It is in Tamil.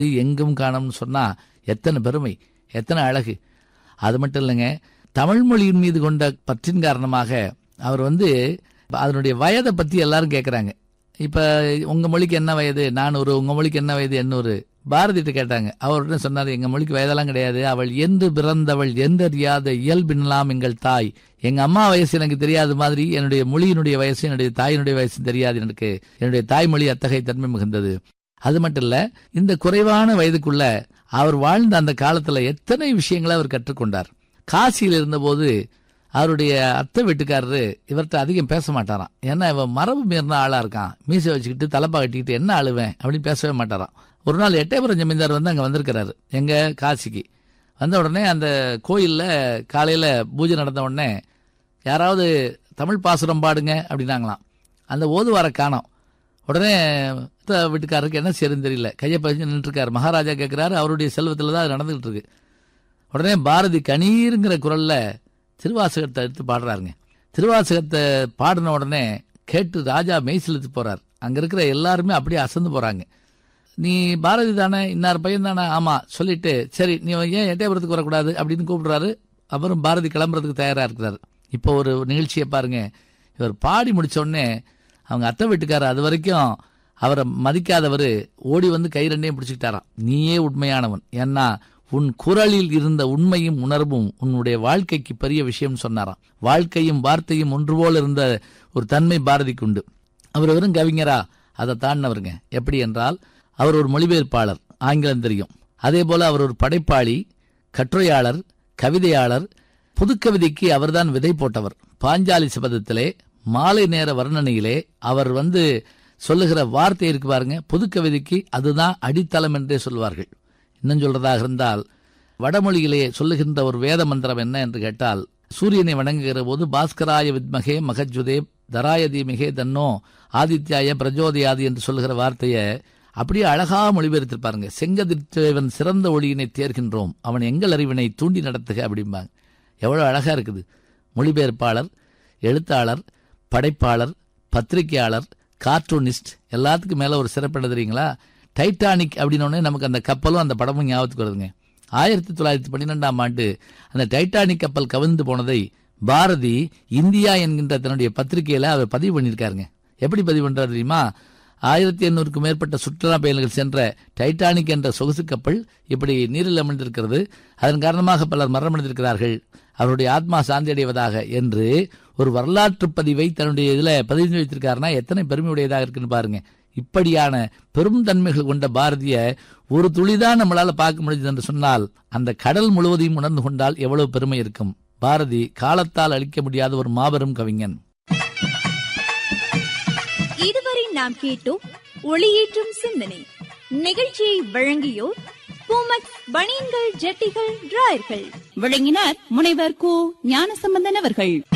எங்கும் காணும்னு சொன்னா எத்தனை பெருமை, எத்தனை அழகு. அது மட்டும் இல்லைங்க, தமிழ் மொழியின் மீது கொண்ட பற்றின் காரணமாக அவர் அதனுடைய வயதை பத்தி எல்லாரும் கேட்கறாங்க. இப்ப உங்க மொழிக்கு என்ன வயது? 400. உங்க மொழிக்கு என்ன வயது? 800. பாரதிட்ட கேட்டாங்க. அவர்கிட்ட சொன்னாரு, எங்க மொழிக்கு வயதெல்லாம் கிடையாது. அவள் என்று பிறந்தவள் என்றறியாத இயல்பினலாம் எங்கள் தாய். எங்க அம்மா வயசு எனக்கு தெரியாத மாதிரி என்னுடைய மொழியினுடைய வயசு, என்னுடைய தாயினுடைய வயசு தெரியாது எனக்கு. என்னுடைய தாய்மொழி அத்தகைய தன்மை மிகுந்தது. அது மட்டும் இல்ல, இந்த குறைவான வயதுக்குள்ள அவர் வாழ்ந்த அந்த காலத்துல எத்தனை விஷயங்களை அவர் கற்றுக்கொண்டார். காசியில் இருந்தபோது அவருடைய அத்தை வீட்டுக்காரரு இவர்கிட்ட அதிகம் பேச மாட்டாராம். ஏன்னா இவன் மரபு மீறின ஆளா இருக்கான், மீசை வச்சுக்கிட்டு தலைப்பா கட்டிக்கிட்டு என்ன அழுவேன் அப்படின்னு பேசவே மாட்டாராம். ஒரு நாள் எட்டயபுரம் ஜமீன்தார் அங்க வந்திருக்கிறாரு, எங்க காசிக்கு. வந்த உடனே அந்த கோயில்ல காலையில பூஜை நடந்த உடனே யாராவது தமிழ் பாசுரம் பாடுங்க அப்படின்னாங்களாம். அந்த ஓதுவார காணோம். உடனே வீட்டுக்காரருக்கு என்ன செய்யறதுன்னு தெரியல, கையை பறிச்சு நின்று இருக்காரு. மகாராஜா கேட்கிறாரு, அவருடைய செல்வத்துல தான் அது நடந்துகிட்டு இருக்கு. உடனே பாரதி கணீருங்கிற குரல்ல திருவாசகத்தை எடுத்து பாடுறாருங்க. திருவாசகத்தை பாடின உடனே கேட்டு ராஜா மெய்சிலுத்து போறார். அங்க இருக்கிற எல்லாருமே அப்படியே அசந்து போறாங்க. நீ பாரதி தானே, இன்னார் பையன் தானே? ஆமா. சொல்லிட்டு சரி நீ ஏன் எட்டயபுரத்துக்கு வரக்கூடாது அப்படின்னு கூப்பிடுறாரு. அப்புறம் பாரதி கிளம்புறதுக்கு தயாரா இருக்கிறாரு. இப்போ ஒரு நிகழ்ச்சியை பாருங்க. இவர் பாடி முடிச்ச உடனே அவங்க அத்தை வீட்டுக்காரர் அது வரைக்கும் அவரை மதிக்காதவர் ஓடி கை ரெண்டையும் பிடிச்சிக்கிட்டாராம். நீயே உண்மையானவன், ஏன்னா உன் குரலில் இருந்த உண்மையும் உணர்வும் உன்னுடைய வாழ்க்கைக்கு பெரிய விஷயம் சொன்னாராம். வாழ்க்கையும் வார்த்தையும் ஒன்று போல இருந்த ஒரு தன்மை பாரதிக்கு உண்டு. அவர் வெறும் கவிஞரா? அதை தாண்டினவருங்க. எப்படி என்றால், அவர் ஒரு மொழிபெயர்ப்பாளர், ஆங்கிலம் தெரியும். அதே போல அவர் ஒரு படைப்பாளி, கட்டுரையாளர், கவிதையாளர். புதுக்கவிதைக்கு அவர்தான் விதை போட்டவர். பாஞ்சாலி சபதத்திலே மாலை நேர வர்ணனையிலே அவர் சொல்லுகிற வார்த்தை இருக்கு பாருங்க, புதுக்கவிதைக்கு அதுதான் அடித்தளம் என்றே சொல்வார்கள். இன்னும் சொல்றதாக இருந்தால், வடமொழியிலே சொல்லுகின்ற ஒரு வேத மந்திரம் என்ன என்று கேட்டால், சூரியனை வணங்குகிற போது பாஸ்கராய வித்மகே மகஜுதே தராய தீமிகே தன்னோ ஆதித்யாய பிரஜோதயாது என்று சொல்லுகிற வார்த்தையை அப்படியே அழகா மொழிபெயர்த்திருப்பாருங்க. செங்கதிர்த்தேவன் சிறந்த ஒளியினை தேர்கின்றோம், அவன் எங்கள் அறிவினை தூண்டி நடத்துக அப்படிம்பாங்க. எவ்வளவு அழகா இருக்குது. மொழிபெயர்ப்பாளர், எழுத்தாளர், படைப்பாளர், பத்திரிகையாளர், கார்ட்டூனிஸ்ட், எல்லாத்துக்கும் மேல ஒரு சிறப்பு என்ன தெரியுங்களா? டைட்டானிக் அப்படின்னோடனே நமக்கு அந்த கப்பலும் அந்த படமும் ஞாபகத்துக்கு வருதுங்க. 1912ஆம் ஆண்டு அந்த டைட்டானிக் கப்பல் கவிழ்ந்து போனதை பாரதி இந்தியா என்கின்ற தன்னுடைய பத்திரிகையில அவர் பதிவு பண்ணியிருக்காருங்க. எப்படி பதிவு பண்றாரு தெரியுமா? 1800க்கும் மேற்பட்ட சுற்றுலா பயணிகள் சென்ற டைட்டானிக் என்ற சொகுசு கப்பல் இப்படி நீரில் அமிழ்ந்திருக்கிறது, அதன் காரணமாக பலர் மரணமடைந்திருக்கிறார்கள், அவருடைய ஆத்மா சாந்தி அடைவதாக என்று ஒரு வரலாற்று பதிவை தன்னுடைய இதுல பதிவு வைத்திருக்காருன்னா எத்தனை பெருமையுடையதாக இருக்குன்னு பாருங்க. இப்படியான பெரும் தன்மைகள் கொண்ட பாரதிய ஒரு துளிதான் நம்மளால பார்க்க முடியுது என்று சொன்னால், அந்த கடல் முழுவதையும் உணர்ந்து கொண்டால் எவ்வளவு பெருமை இருக்கும். பாரதி காலத்தால் அழிக்க முடியாத ஒரு மாபெரும் கவிஞன். இதுவரை நாம் கேட்டோம் ஒளியேற்றும் சிந்தனை. நிகழ்ச்சியை வழங்கியோர் பூமக்ஸ் பனியன்கள், ஜட்டிகள், டிராயர்கள். வழங்கினார் முனைவர் கு ஞானசம்பந்தன் அவர்கள்.